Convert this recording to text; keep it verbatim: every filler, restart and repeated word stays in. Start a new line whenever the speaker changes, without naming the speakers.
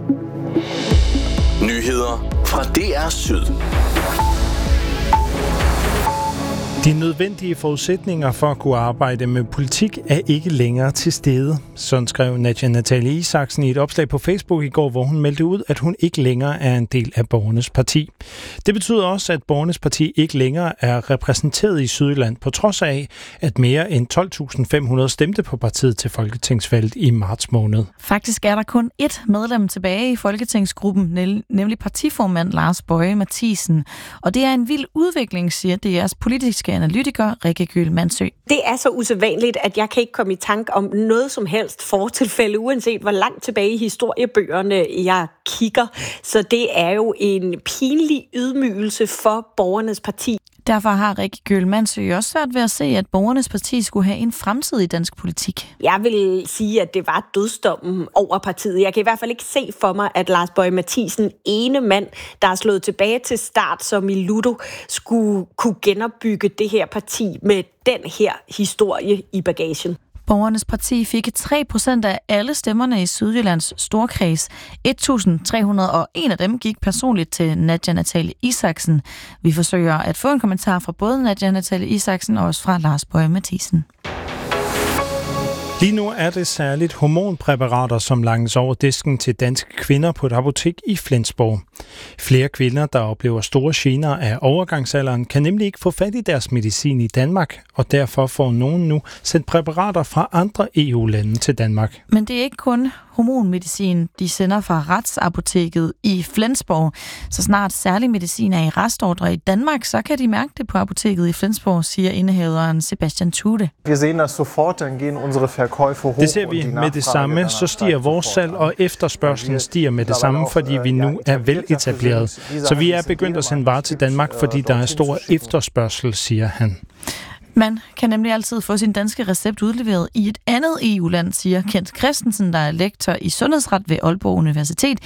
Nyheder fra D R Syd.
De nødvendige forudsætninger for at kunne arbejde med politik er ikke længere til stede. Sådan skrev Nadia Nathalie Isaksen i et opslag på Facebook i går, hvor hun meldte ud, at hun ikke længere er en del af Borgernes Parti. Det betyder også, at Borgernes Parti ikke længere er repræsenteret i Sydjylland, på trods af, at mere end tolv tusind fem hundrede stemte på partiet til folketingsvalget i marts måned.
Faktisk er der kun ét medlem tilbage i folketingsgruppen, nemlig partiformand Lars Boje Mathiesen. Og det er en vild udvikling, siger D R's politiske analytiker Rikke Gyll-Mandsø.
Det er så usædvanligt, at jeg kan ikke komme i tanke om noget som helst fortilfælde, uanset hvor langt tilbage i historiebøgerne jeg kigger. Så det er jo en pinlig ydmygelse for Borgernes Parti.
Derfor har Rikke Gyll-Mandsø også svært ved at se, at Borgernes Parti skulle have en fremtid i dansk politik.
Jeg vil sige, at det var dødsdommen over partiet. Jeg kan i hvert fald ikke se for mig, at Lars Boje Mathiesen, ene mand, der er slået tilbage til start som i Ludo, skulle kunne genopbygge det her parti med den her historie i bagagen.
Borgernes Parti fik tre procent af alle stemmerne i Sydjyllands storkreds. et tusind tre hundrede og en af dem gik personligt til Nadia Nathalie Isaksen. Vi forsøger at få en kommentar fra både Nadia Nathalie Isaksen og også fra Lars Boje Mathiesen.
Lige nu er det særligt hormonpræparater, som langes over disken til danske kvinder på et apotek i Flensborg. Flere kvinder, der oplever store gener af overgangsalderen, kan nemlig ikke få fat i deres medicin i Danmark, og derfor får nogen nu sendt præparater fra andre E U-lande til Danmark.
Men det er ikke kun hormonmedicin, de sender fra Retsapoteket i Flensborg. Så snart særlig medicin er i restordre i Danmark, så kan de mærke det på apoteket i Flensborg, siger indehaveren Sebastian Tude.
Vi ser das sofort, dann gehen unsere Verkäufe hoch.
Det ser vi med det samme, så stiger vores salg, og efterspørgselen stiger med det samme, fordi vi nu er veletableret. Så vi er begyndt at sende varer til Danmark, fordi der er stor efterspørgsel, siger han.
Man kan nemlig altid få sin danske recept udleveret i et andet E U-land, siger Kent Christensen, der er lektor i sundhedsret ved Aalborg Universitet,